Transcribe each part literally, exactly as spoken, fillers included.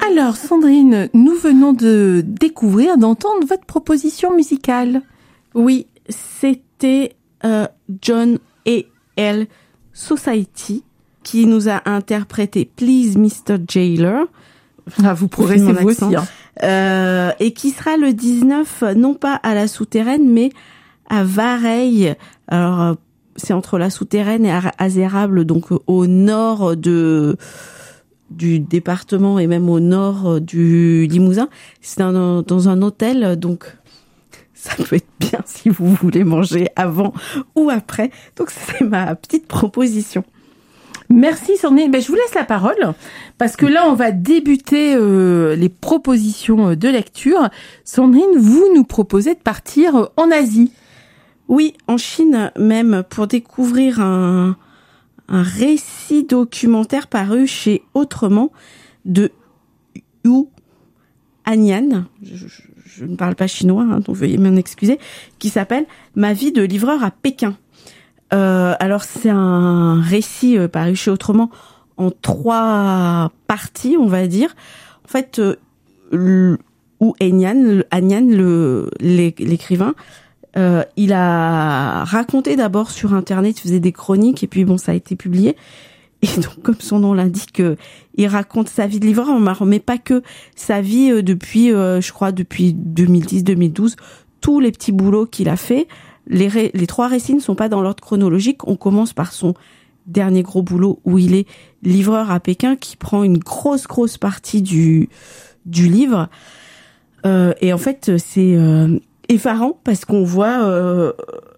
Alors, Sandrine, nous venons de découvrir, d'entendre votre proposition musicale. Oui, c'était euh, John et Elle Society qui nous a interprété Please mister Jailer. Ah, vous progressez vous aussi. Hein. Euh, et qui sera le dix-neuf, non pas à la Souterraine, mais à Vareille. Alors, c'est entre la Souterraine et Azérable, donc au nord de du département et même au nord du Limousin. C'est un, dans un hôtel, donc ça peut être bien si vous voulez manger avant ou après. Donc c'est ma petite proposition. Merci Sandrine. Ben, je vous laisse la parole parce que là on va débuter euh, les propositions de lecture. Sandrine, vous nous proposez de partir en Asie. Oui, en Chine même, pour découvrir un un récit documentaire paru chez Autrement de Yu Anyan, je, je, je ne parle pas chinois, hein, donc veuillez m'en excuser, qui s'appelle « Ma vie de livreur à Pékin ». Euh, alors c'est un récit euh, paru chez Autrement en trois parties, on va dire. En fait, euh, Yu Anyan, Anyan le, l'écrivain, Euh, il a raconté d'abord sur Internet, il faisait des chroniques et puis bon, ça a été publié. Et donc, comme son nom l'indique, euh, il raconte sa vie de livreur, mais pas que sa vie euh, depuis, euh, je crois, depuis deux mille dix deux mille douze, tous les petits boulots qu'il a fait. Les, ré- les trois récits ne sont pas dans l'ordre chronologique. On commence par son dernier gros boulot où il est livreur à Pékin, qui prend une grosse, grosse partie du, du livre. Euh, et en fait, c'est... Euh, effarant parce qu'on voit euh,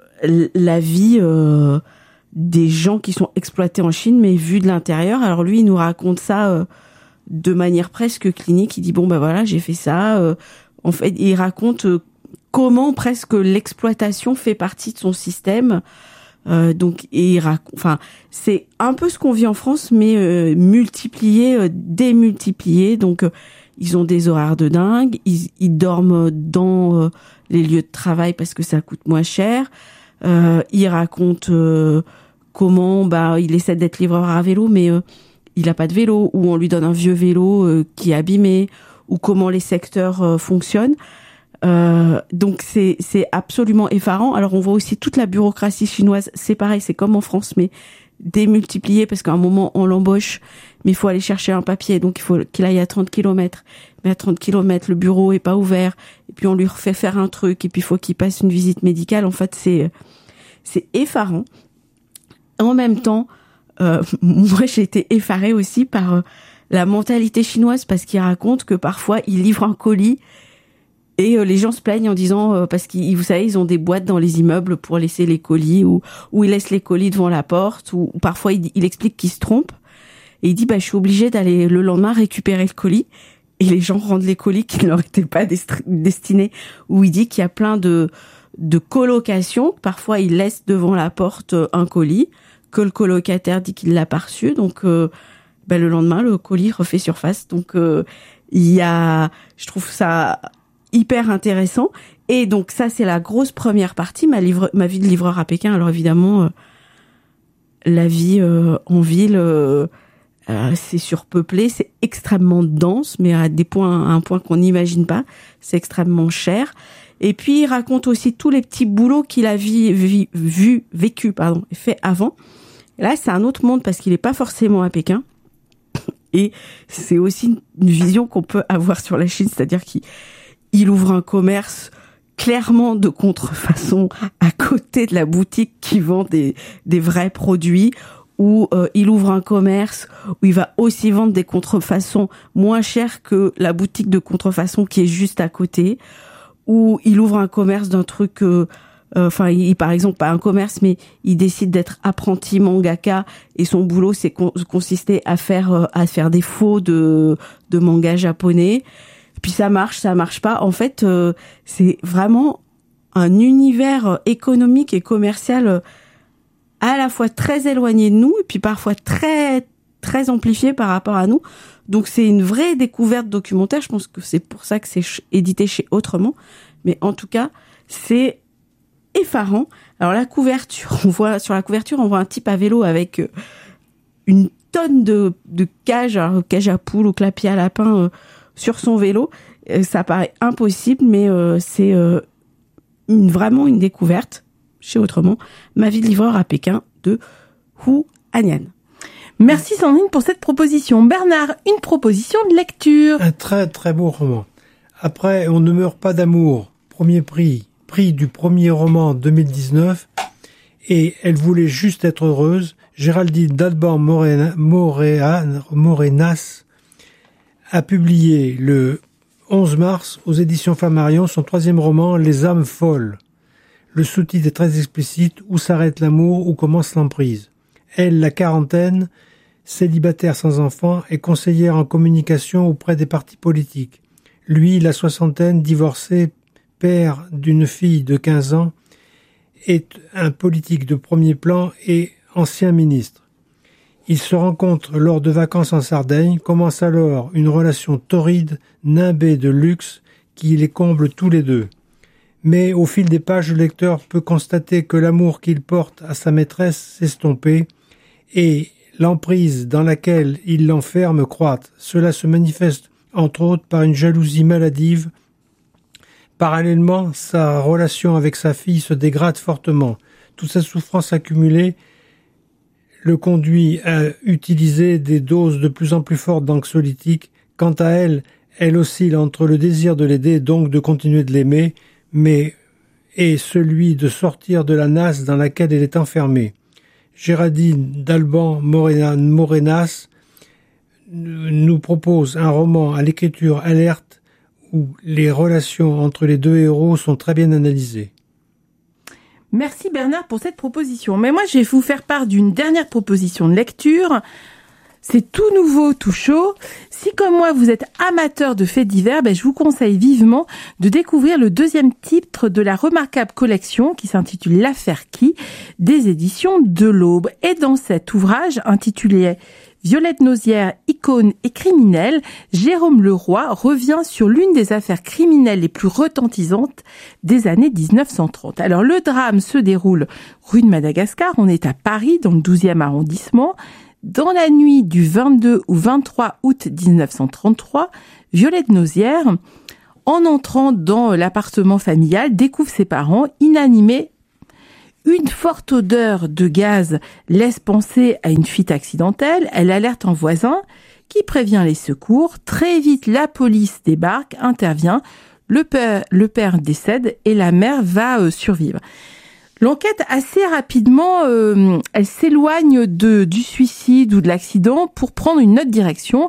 la vie euh, des gens qui sont exploités en Chine, mais vue de l'intérieur. Alors lui, il nous raconte ça euh, de manière presque clinique. Il dit bon ben voilà, j'ai fait ça. Euh, en fait, il raconte euh, comment presque l'exploitation fait partie de son système. Euh, donc, et il raconte, enfin, c'est un peu ce qu'on vit en France, mais euh, multiplié, euh, démultiplié. Donc, euh, ils ont des horaires de dingue. Ils, ils dorment dans euh, les lieux de travail parce que ça coûte moins cher. Euh, il raconte euh, comment bah il essaie d'être livreur à vélo, mais euh, il a pas de vélo, ou on lui donne un vieux vélo euh, qui est abîmé, ou comment les secteurs euh, fonctionnent. Euh, donc c'est c'est absolument effarant. Alors on voit aussi toute la bureaucratie chinoise. C'est pareil, c'est comme en France, mais démultiplié parce qu'à un moment on l'embauche, mais il faut aller chercher un papier, donc il faut qu'il aille à trente kilomètres. Mais à trente kilomètres, le bureau est pas ouvert, et puis on lui refait faire un truc, et puis il faut qu'il passe une visite médicale. En fait, c'est c'est effarant. En même temps, euh, moi j'ai été effarée aussi par euh, la mentalité chinoise, parce qu'il raconte que parfois il livre un colis et euh, les gens se plaignent en disant euh, parce qu'ils, vous savez, ils ont des boîtes dans les immeubles pour laisser les colis, ou ou ils laissent les colis devant la porte, ou, ou parfois il, il explique qu'il se trompe et il dit bah je suis obligé d'aller le lendemain récupérer le colis, et les gens rendent les colis qui ne leur étaient pas dest- destinés. Ou il dit qu'il y a plein de de colocations, parfois il laisse devant la porte un colis que le colocataire dit qu'il l'a pas reçu, donc euh, bah, le lendemain le colis refait surface. Donc euh, il y a, je trouve ça hyper intéressant. Et donc ça c'est la grosse première partie, ma livre, ma vie de livreur à Pékin. Alors évidemment euh, la vie euh, en ville euh, euh, c'est surpeuplé, c'est extrêmement dense, mais à des points, à un point qu'on n'imagine pas. C'est extrêmement cher. Et puis il raconte aussi tous les petits boulots qu'il a vu, vu, vu vécu, pardon, fait avant. Et là c'est un autre monde parce qu'il est pas forcément à Pékin. Et c'est aussi une vision qu'on peut avoir sur la Chine, c'est-à-dire qu'il il ouvre un commerce clairement de contrefaçon à côté de la boutique qui vend des, des vrais produits, ou euh, il ouvre un commerce où il va aussi vendre des contrefaçons moins chères que la boutique de contrefaçon qui est juste à côté, ou il ouvre un commerce d'un truc, euh, euh, enfin, il, par exemple, pas un commerce, mais il décide d'être apprenti mangaka, et son boulot, c'est con, consistait à faire, euh, à faire des faux de, de manga japonais. Puis ça marche, ça marche pas. En fait, euh, c'est vraiment un univers économique et commercial euh, à la fois très éloigné de nous, et puis parfois très, très amplifié par rapport à nous. Donc c'est une vraie découverte documentaire. Je pense que c'est pour ça que c'est ch- édité chez Autrement. Mais en tout cas, c'est effarant. Alors la couverture, on voit sur la couverture, on voit un type à vélo avec euh, une tonne de, de cages, alors, cages à poules ou clapiers à lapin, euh, sur son vélo. Euh, ça paraît impossible, mais euh, c'est euh, une, vraiment une découverte chez Autrement. Ma vie de livreur à Pékin de Hu Hanian. Merci Sandrine pour cette proposition. Bernard, une proposition de lecture. Un très très beau roman. Après On ne meurt pas d'amour, premier prix, prix du premier roman deux mille dix-neuf, et Elle voulait juste être heureuse, Géraldine Dalban Morenas a publié le onze mars aux éditions Flammarion son troisième roman Les âmes folles. Le sous-titre est très explicite, Où s'arrête l'amour, où commence l'emprise. Elle, la quarantaine, célibataire sans enfant, est conseillère en communication auprès des partis politiques. Lui, la soixantaine, divorcé, père d'une fille de quinze ans, est un politique de premier plan et ancien ministre. Ils se rencontrent lors de vacances en Sardaigne, commence alors une relation torride, nimbée de luxe, qui les comble tous les deux. Mais au fil des pages, le lecteur peut constater que l'amour qu'il porte à sa maîtresse s'estompait et l'emprise dans laquelle il l'enferme croît. Cela se manifeste entre autres par une jalousie maladive. Parallèlement, sa relation avec sa fille se dégrade fortement. Toute cette souffrance accumulée le conduit à utiliser des doses de plus en plus fortes d'anxiolytiques. Quant à elle, elle oscille entre le désir de l'aider, donc de continuer de l'aimer, mais et celui de sortir de la nasse dans laquelle elle est enfermée. Géraldine Dalban Morenas nous propose un roman à l'écriture alerte où les relations entre les deux héros sont très bien analysées. Merci Bernard pour cette proposition. Mais moi, je vais vous faire part d'une dernière proposition de lecture. C'est tout nouveau, tout chaud. Si comme moi, vous êtes amateur de faits divers, ben, je vous conseille vivement de découvrir le deuxième titre de la remarquable collection qui s'intitule L'affaire qui, des éditions de l'Aube. Et dans cet ouvrage intitulé Violette Nozière, icône et criminelle, Jérôme Leroy revient sur l'une des affaires criminelles les plus retentissantes des années dix-neuf cent trente. Alors le drame se déroule rue de Madagascar, on est à Paris dans le douzième arrondissement. Dans la nuit du vingt-deux au vingt-trois août dix-neuf cent trente-trois, Violette Nozière, en entrant dans l'appartement familial, découvre ses parents inanimés. Une forte odeur de gaz laisse penser à une fuite accidentelle. Elle alerte un voisin qui prévient les secours. Très vite, la police débarque, intervient. Le père, le père décède et la mère va euh, survivre. L'enquête, assez rapidement, euh, elle s'éloigne de, du suicide ou de l'accident pour prendre une autre direction.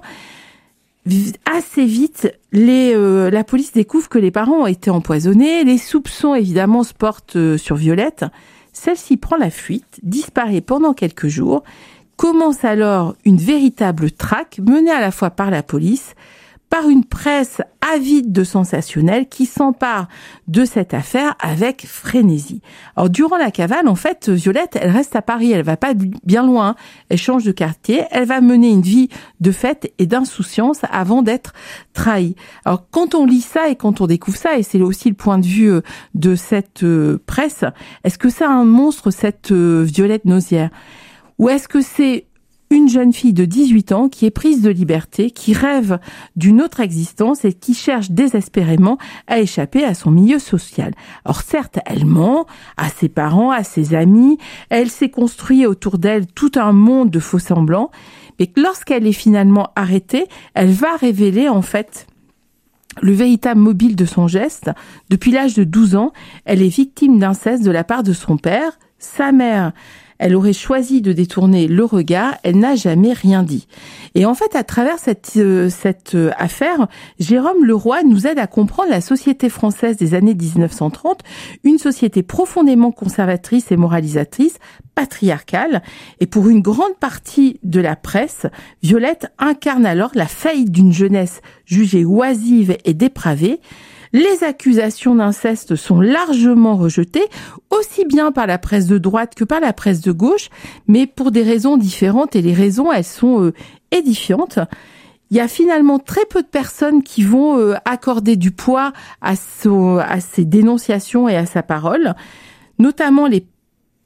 Assez vite, les, euh, la police découvre que les parents ont été empoisonnés. Les soupçons, évidemment, se portent euh, sur Violette. Celle-ci prend la fuite, disparaît pendant quelques jours. Commence alors une véritable traque menée à la fois par la police, par une presse avide de sensationnel qui s'empare de cette affaire avec frénésie. Alors durant la cavale, en fait, Violette, elle reste à Paris, elle va pas bien loin, elle change de quartier, elle va mener une vie de fête et d'insouciance avant d'être trahie. Alors quand on lit ça et quand on découvre ça, et c'est aussi le point de vue de cette presse, est-ce que c'est un monstre, cette Violette Nozière? Ou est-ce que c'est une jeune fille de dix-huit ans qui est prise de liberté, qui rêve d'une autre existence et qui cherche désespérément à échapper à son milieu social. Alors certes, elle ment à ses parents, à ses amis, elle s'est construit autour d'elle tout un monde de faux semblants, mais lorsqu'elle est finalement arrêtée, elle va révéler en fait le véritable mobile de son geste. Depuis l'âge de douze ans, elle est victime d'inceste de la part de son père, sa mère. Elle aurait choisi de détourner le regard, elle n'a jamais rien dit. Et en fait, à travers cette, euh, cette euh, affaire, Jérôme Leroy nous aide à comprendre la société française des années dix-neuf cent trente, une société profondément conservatrice et moralisatrice, patriarcale. Et pour une grande partie de la presse, Violette incarne alors la faillite d'une jeunesse jugée oisive et dépravée. Les accusations d'inceste sont largement rejetées, aussi bien par la presse de droite que par la presse de gauche, mais pour des raisons différentes, et les raisons, elles sont euh, édifiantes. Il y a finalement très peu de personnes qui vont euh, accorder du poids à, son, à ses dénonciations et à sa parole, notamment les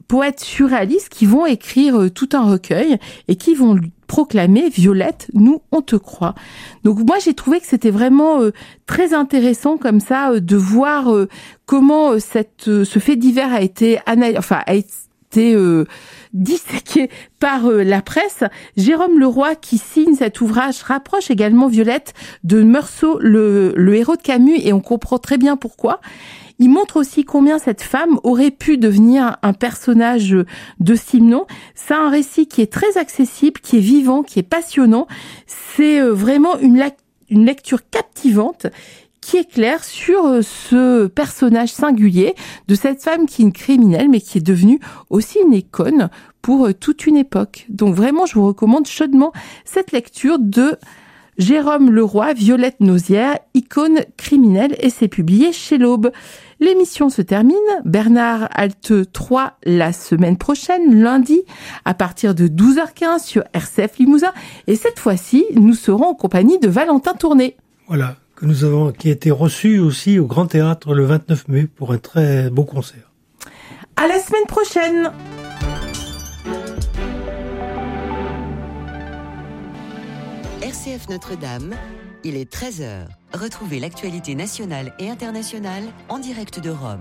poètes surréalistes qui vont écrire euh, tout un recueil et qui vont lui proclamer « Violette, nous, on te croit ». Donc moi, j'ai trouvé que c'était vraiment euh, très intéressant comme ça euh, de voir euh, comment euh, cette, euh, ce fait divers a été analysé, enfin, a été euh, disséqué par euh, la presse. Jérôme Leroy, qui signe cet ouvrage, rapproche également Violette de Meursault, le, le héros de Camus, et on comprend très bien pourquoi. Il montre aussi combien cette femme aurait pu devenir un personnage de Simenon. C'est un récit qui est très accessible, qui est vivant, qui est passionnant. C'est vraiment une, lec- une lecture captivante qui éclaire sur ce personnage singulier de cette femme qui est une criminelle, mais qui est devenue aussi une icône pour toute une époque. Donc vraiment, je vous recommande chaudement cette lecture de Jérôme Leroy, Violette Nozière, icône criminelle, et c'est publié chez l'Aube. L'émission se termine. Bernard halte trois la semaine prochaine, lundi, à partir de douze heures quinze sur R C F Limousin. Et cette fois-ci, nous serons en compagnie de Valentin Tourné. Voilà, que nous avons, qui a été reçu aussi au Grand Théâtre le vingt-neuf mai pour un très beau concert. À la semaine prochaine! R C F Notre-Dame, il est treize heures. Retrouvez l'actualité nationale et internationale en direct de Rome.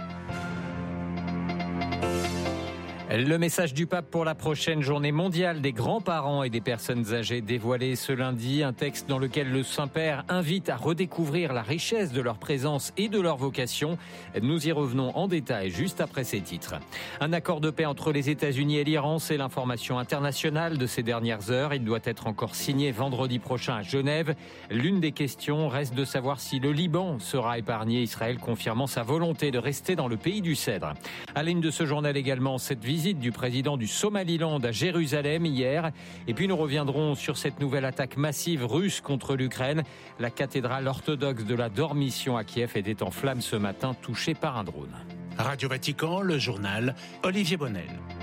Le message du pape pour la prochaine journée mondiale des grands-parents et des personnes âgées dévoilé ce lundi. Un texte dans lequel le Saint-Père invite à redécouvrir la richesse de leur présence et de leur vocation. Nous y revenons en détail juste après ces titres. Un accord de paix entre les États-Unis et l'Iran, c'est l'information internationale de ces dernières heures. Il doit être encore signé vendredi prochain à Genève. L'une des questions reste de savoir si le Liban sera épargné, Israël confirmant sa volonté de rester dans le pays du cèdre. À la ligne de ce journal également, cette visite Visite du président du Somaliland à Jérusalem hier. Et puis nous reviendrons sur cette nouvelle attaque massive russe contre l'Ukraine. La cathédrale orthodoxe de la Dormition à Kiev était en flammes ce matin, touchée par un drone. Radio Vatican, le journal, Olivier Bonnel.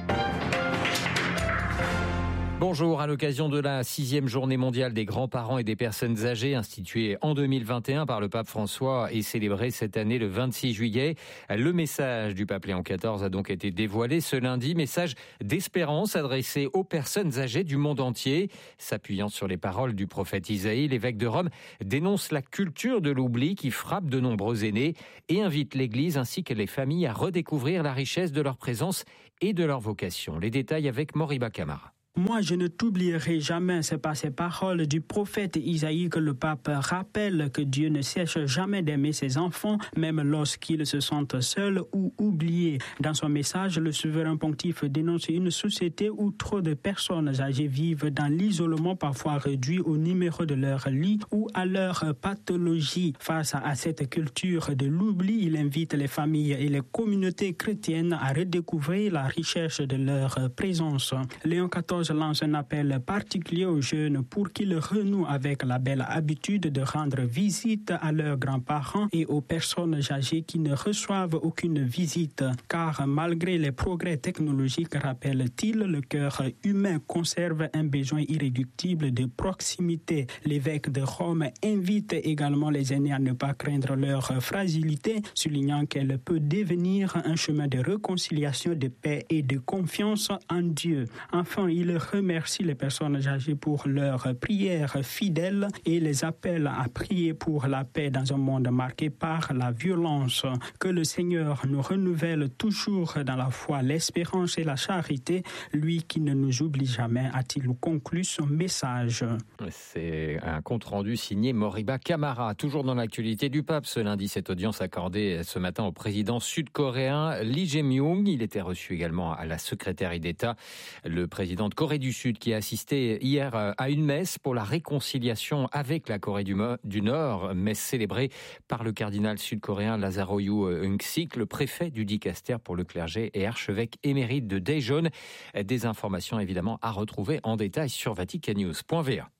Bonjour, à l'occasion de la sixième journée mondiale des grands-parents et des personnes âgées instituée en deux mille vingt et un par le pape François et célébrée cette année le vingt-six juillet. Le message du pape Léon quatorze a donc été dévoilé ce lundi, message d'espérance adressé aux personnes âgées du monde entier. S'appuyant sur les paroles du prophète Isaïe, l'évêque de Rome dénonce la culture de l'oubli qui frappe de nombreux aînés et invite l'Église ainsi que les familles à redécouvrir la richesse de leur présence et de leur vocation. Les détails avec Moriba Camara. Moi, je ne t'oublierai jamais, c'est par ces paroles du prophète Isaïe que le pape rappelle que Dieu ne cesse jamais d'aimer ses enfants, même lorsqu'ils se sentent seuls ou oubliés. Dans son message, le souverain pontife dénonce une société où trop de personnes âgées vivent dans l'isolement, parfois réduit au numéro de leur lit ou à leur pathologie. Face à cette culture de l'oubli, il invite les familles et les communautés chrétiennes à redécouvrir la richesse de leur présence. Léon quatorze lance un appel particulier aux jeunes pour qu'ils renouent avec la belle habitude de rendre visite à leurs grands-parents et aux personnes âgées qui ne reçoivent aucune visite. Car malgré les progrès technologiques, rappelle-t-il, le cœur humain conserve un besoin irréductible de proximité. L'évêque de Rome invite également les aînés à ne pas craindre leur fragilité, soulignant qu'elle peut devenir un chemin de réconciliation, de paix et de confiance en Dieu. Enfin, il remercie les personnes âgées pour leurs prières fidèles et les appelle à prier pour la paix dans un monde marqué par la violence. Que le Seigneur nous renouvelle toujours dans la foi, l'espérance et la charité, lui qui ne nous oublie jamais, a-t-il conclu son message. C'est un compte-rendu signé Moriba Camara. Toujours dans l'actualité du pape, ce lundi, cette audience accordée ce matin au président sud-coréen Lee Jae-myung. Il était reçu également à la secrétaire d'État, le président de Corée du Sud, qui a assisté hier à une messe pour la réconciliation avec la Corée du, Mo- du Nord, messe célébrée par le cardinal sud-coréen Lazaroyu Eung-sik, le préfet du dicaster pour le clergé et archevêque émérite de Daejeon. Des informations évidemment à retrouver en détail sur vaticannews point v a.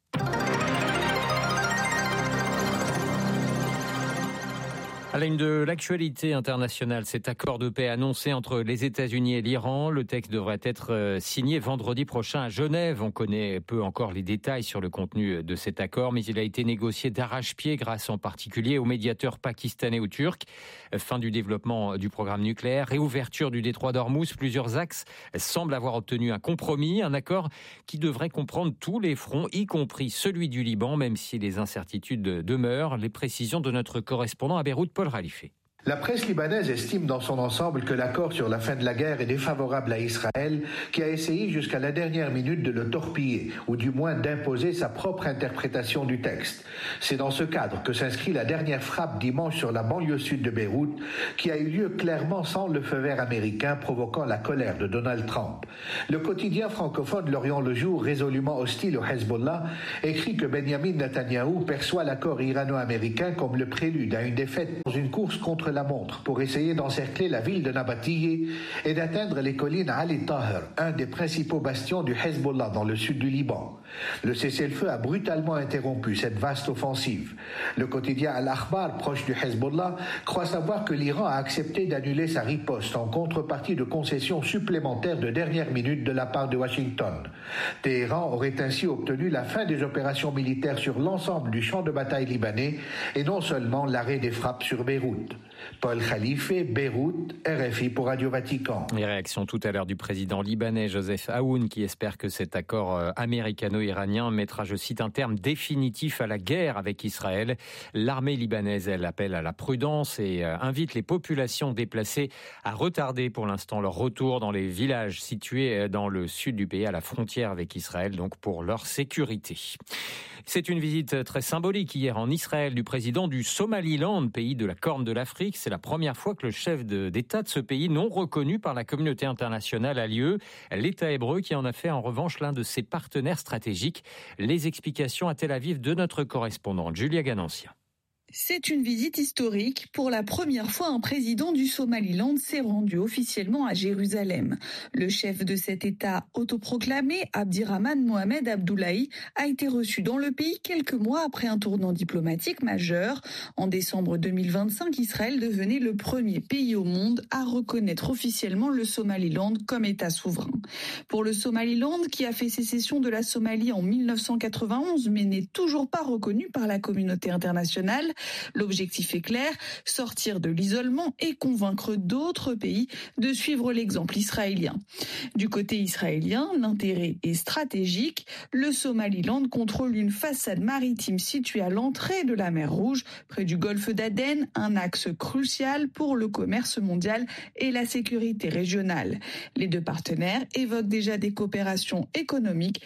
À la une de l'actualité internationale, cet accord de paix annoncé entre les États-Unis et l'Iran. Le texte devrait être signé vendredi prochain à Genève. On connaît peu encore les détails sur le contenu de cet accord, mais il a été négocié d'arrache-pied grâce en particulier aux médiateurs pakistanais ou turcs. Fin du développement du programme nucléaire, réouverture du détroit d'Ormuz, plusieurs axes semblent avoir obtenu un compromis, un accord qui devrait comprendre tous les fronts, y compris celui du Liban, même si les incertitudes demeurent. Les précisions de notre correspondant à Beyrouth, Paul Khalife. La presse libanaise estime dans son ensemble que l'accord sur la fin de la guerre est défavorable à Israël, qui a essayé jusqu'à la dernière minute de le torpiller, ou du moins d'imposer sa propre interprétation du texte. C'est dans ce cadre que s'inscrit la dernière frappe dimanche sur la banlieue sud de Beyrouth, qui a eu lieu clairement sans le feu vert américain, provoquant la colère de Donald Trump. Le quotidien francophone L'Orient le Jour, résolument hostile au Hezbollah, écrit que Benjamin Netanyahou perçoit l'accord irano-américain comme le prélude à une défaite dans une course contre la montre pour essayer d'encercler la ville de Nabatiyeh et d'atteindre les collines Ali Taher, un des principaux bastions du Hezbollah dans le sud du Liban. Le cessez-le-feu a brutalement interrompu cette vaste offensive. Le quotidien Al-Akhbar, proche du Hezbollah, croit savoir que l'Iran a accepté d'annuler sa riposte en contrepartie de concessions supplémentaires de dernière minute de la part de Washington. Téhéran aurait ainsi obtenu la fin des opérations militaires sur l'ensemble du champ de bataille libanais et non seulement l'arrêt des frappes sur Beyrouth. Paul Khalife, Beyrouth, R F I pour Radio Vatican. Les réactions tout à l'heure du président libanais Joseph Aoun qui espère que cet accord américano-iranien mettra, je cite, un terme définitif à la guerre avec Israël. L'armée libanaise, elle, appelle à la prudence et invite les populations déplacées à retarder pour l'instant leur retour dans les villages situés dans le sud du pays, à la frontière avec Israël, donc pour leur sécurité. C'est une visite très symbolique hier en Israël du président du Somaliland, pays de la Corne de l'Afrique. C'est la première fois que le chef de, d'État de ce pays, non reconnu par la communauté internationale, a lieu. L'État hébreu qui en a fait en revanche l'un de ses partenaires stratégiques. Les explications à Tel Aviv de notre correspondante Julia Ganancia. C'est une visite historique. Pour la première fois, un président du Somaliland s'est rendu officiellement à Jérusalem. Le chef de cet État autoproclamé, Abdirahman Mohamed Abdoulaye, a été reçu dans le pays quelques mois après un tournant diplomatique majeur. En décembre deux mille vingt-cinq, Israël devenait le premier pays au monde à reconnaître officiellement le Somaliland comme État souverain. Pour le Somaliland, qui a fait sécession de la Somalie en mille neuf cent quatre-vingt-onze, mais n'est toujours pas reconnu par la communauté internationale, l'objectif est clair, sortir de l'isolement et convaincre d'autres pays de suivre l'exemple israélien. Du côté israélien, l'intérêt est stratégique. Le Somaliland contrôle une façade maritime située à l'entrée de la mer Rouge, près du golfe d'Aden, un axe crucial pour le commerce mondial et la sécurité régionale. Les deux partenaires évoquent déjà des coopérations économiques